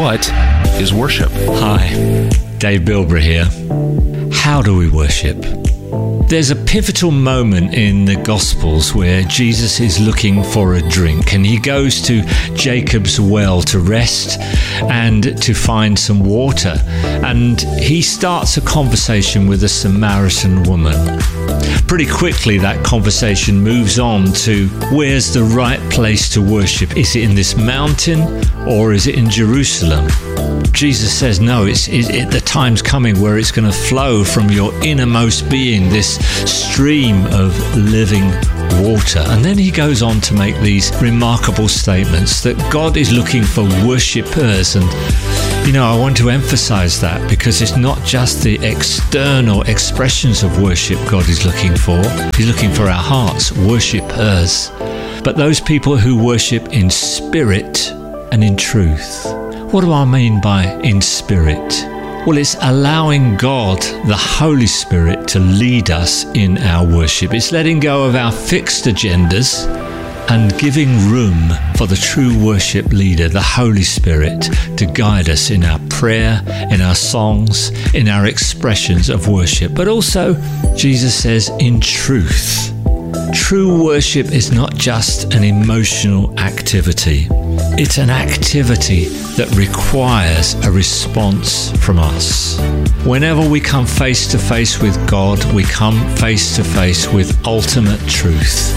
What is worship? Hi, Dave Bilbrough here. How do we worship? There's a pivotal moment in the Gospels where Jesus is looking for a drink, and he goes to Jacob's well to rest and to find some water. And he starts a conversation with a Samaritan woman. Pretty quickly, that conversation moves on to where's the right place to worship? Is it in this mountain or is it in Jerusalem? Jesus says, no, the time's coming where it's going to flow from your innermost being, this stream of living water. And then he goes on to make these remarkable statements that God is looking for worshippers. And, I want to emphasize that because it's not just the external expressions of worship God is looking for. He's looking for our hearts, worshippers. But those people who worship in spirit and in truth. What do I mean by in spirit? Well, it's allowing God, the Holy Spirit, to lead us in our worship. It's letting go of our fixed agendas and giving room for the true worship leader, the Holy Spirit, to guide us in our prayer, in our songs, in our expressions of worship. But also, Jesus says, in truth. True worship is not just an emotional activity. It's an activity that requires a response from us. Whenever we come face to face with God, we come face to face with ultimate truth.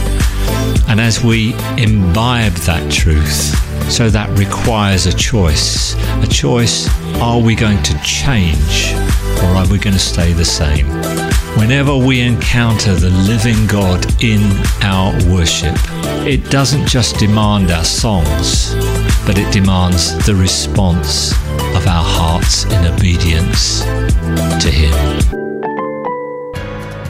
And as we imbibe that truth, so that requires a choice. A choice, are we going to change or are we going to stay the same? Whenever we encounter the living God in our worship, it doesn't just demand our songs, but it demands the response of our hearts in obedience to Him.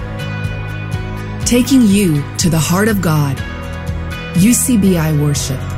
Taking you to the heart of God. UCBI Worship.